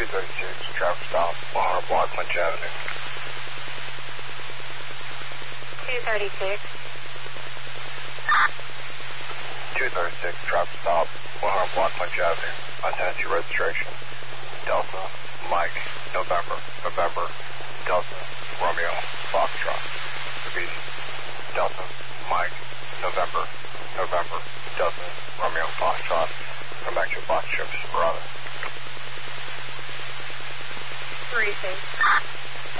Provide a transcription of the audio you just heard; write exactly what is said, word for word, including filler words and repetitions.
two thirty-six, traffic stop, one hundred block Lynch Avenue. two thirty-six. two thirty-six, traffic stop, one hundred block Lynch Avenue, on Tennessee registration. Delta, Mike, November, November,